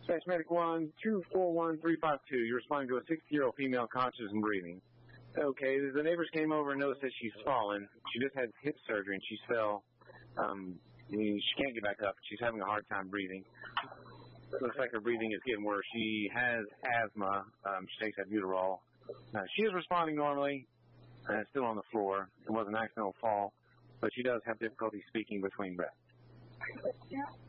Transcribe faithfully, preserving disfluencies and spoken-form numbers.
Dispatch Medic one, two four one three five two. You're responding to a sixty-year-old female conscious and breathing. Okay, the neighbors came over and noticed that she's fallen. She just had hip surgery and she fell. Um, I mean, she can't get back up. She's having a hard time breathing. Looks like her breathing is getting worse. She has asthma. Um, she takes albuterol. Uh, she is responding normally. Uh, still on the floor. It was an accidental fall, but she does have difficulty speaking between breaths. Yeah.